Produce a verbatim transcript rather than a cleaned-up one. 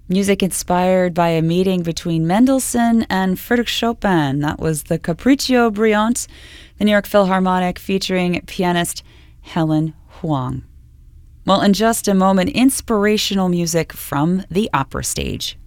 Music inspired by a meeting between Mendelssohn and Friedrich Chopin. That was the Capriccio Brillante, the New York Philharmonic featuring pianist Helen Huang. Well, in just a moment, inspirational music from the opera stage.